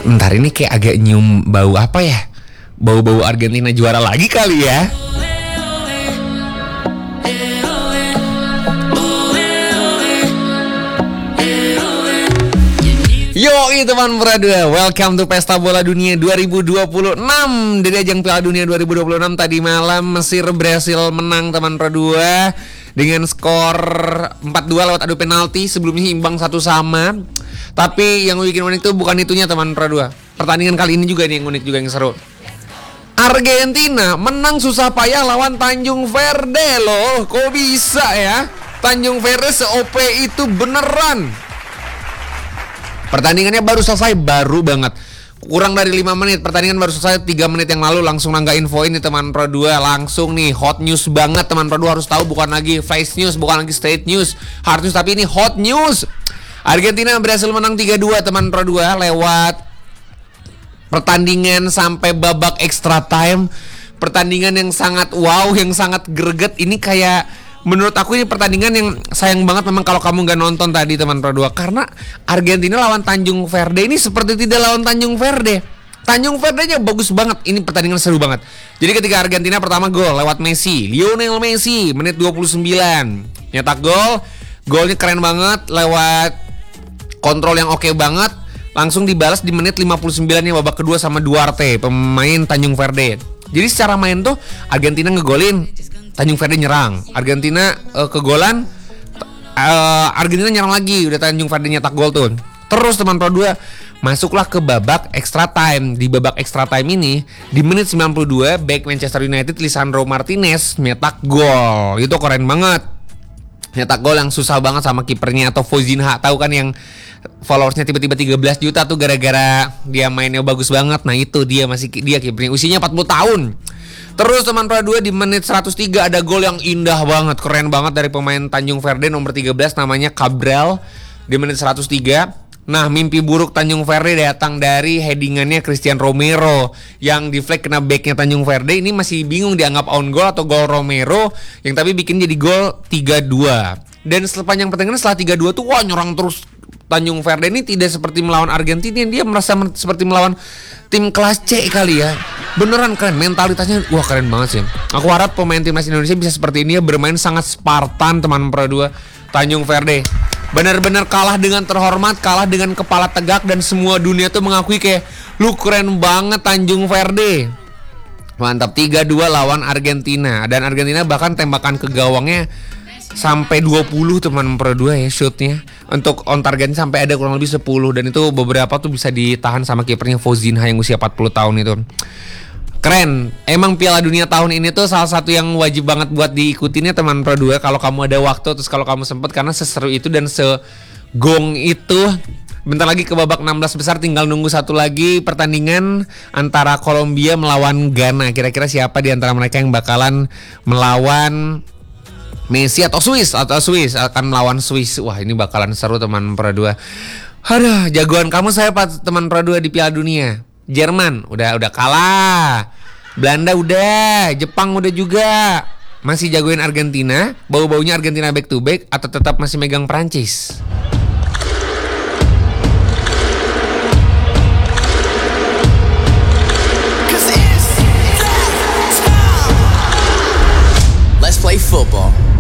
Ntar ini kayak agak nyium bau apa ya? Bau-bau Argentina juara lagi kali ya. Yoi teman Pradua, welcome to Pesta Bola Dunia 2026. Dari ajang Piala Dunia 2026 tadi malam Mesir berhasil menang teman Pradua dengan skor 4-2 lewat adu penalti. Sebelumnya imbang 1-1. Tapi yang bikin unik itu bukan itunya teman Pradua. Pertandingan kali ini juga nih yang unik juga, yang seru. Argentina menang susah payah lawan Tanjung Verde loh. Kok bisa ya? Tanjung Verde se-OP itu beneran. Pertandingannya baru selesai, baru banget. Kurang dari 5 menit, pertandingan baru selesai 3 menit yang lalu. Langsung nangga info ini teman Pro 2. Langsung nih, hot news banget teman Pro 2. Harus tahu, bukan lagi flash news, bukan lagi straight news, hard news, tapi ini hot news. Argentina berhasil menang 3-2 teman Pro 2 lewat pertandingan sampai babak extra time. Pertandingan yang sangat wow, yang sangat greget. Ini kayak, menurut aku ini pertandingan yang sayang banget memang kalau kamu gak nonton tadi teman Pro 2. Karena Argentina lawan Tanjung Verde ini seperti tidak lawan Tanjung Verde. Tanjung Verde-nya bagus banget. Ini pertandingan seru banget. Jadi ketika Argentina pertama gol lewat Messi, Lionel Messi, menit 29 nyetak gol. Golnya keren banget, lewat kontrol yang oke banget. Langsung dibalas di menit 59 nya babak kedua sama Duarte, pemain Tanjung Verde. Jadi secara main tuh Argentina ngegolin, Tanjung Verde nyerang. Argentina kegolan, Argentina nyerang lagi, udah Tanjung Verde nyetak gol tuh. Terus teman Pro 2 masuklah ke babak extra time. Di babak extra time ini di menit 92 back Manchester United Lisandro Martinez nyetak gol. Itu keren banget. Nyetak gol yang susah banget sama kipernya atau Fozinha. Tahu kan yang followersnya tiba-tiba 13 juta tuh gara-gara dia mainnya bagus banget. Nah itu dia, dia kipernya, usianya 40 tahun. Terus teman Pro 2 di menit 103 ada gol yang indah banget, keren banget dari pemain Tanjung Verde nomor 13 namanya Cabral di menit 103. Nah, mimpi buruk Tanjung Verde datang dari headingannya Christian Romero yang di-flag kena backnya Tanjung Verde. Ini masih bingung dianggap own goal atau gol Romero, yang tapi bikin jadi gol 3-2. Dan sepanjang pertandingan setelah 3-2 tuh wah nyerang terus. Tanjung Verde ini tidak seperti melawan Argentina, dia merasa seperti melawan tim kelas C kali ya. Beneran keren, mentalitasnya wah keren banget sih. Aku harap pemain timnas Indonesia bisa seperti ini ya, bermain sangat Spartan teman Pro 2. Tanjung Verde benar-benar kalah dengan terhormat, kalah dengan kepala tegak, dan semua dunia tuh mengakui kayak lu keren banget Tanjung Verde. Mantap, 3-2 lawan Argentina. Dan Argentina bahkan tembakan ke gawangnya sampai 20 teman Pro 2 ya shootnya. Untuk on targetnya sampai ada kurang lebih 10. Dan itu beberapa tuh bisa ditahan sama kipernya Fozinha yang usia 40 tahun itu. Keren. Emang Piala Dunia tahun ini tuh salah satu yang wajib banget buat diikutinnya teman Pro 2 kalau kamu ada waktu, terus kalau kamu sempet, karena seseru itu dan segong itu. Bentar lagi ke babak 16 besar, tinggal nunggu satu lagi pertandingan antara Kolombia melawan Ghana. Kira-kira siapa di antara mereka yang bakalan melawan Messi atau Swiss akan melawan Swiss. Wah, ini bakalan seru teman Pro 2. Aduh, jagoan kamu saya teman Pro 2 di Piala Dunia. Jerman udah kalah, Belanda udah, Jepang udah juga. Masih jagoin Argentina, bau-baunya Argentina back to back atau tetap masih megang Prancis? Let's play football.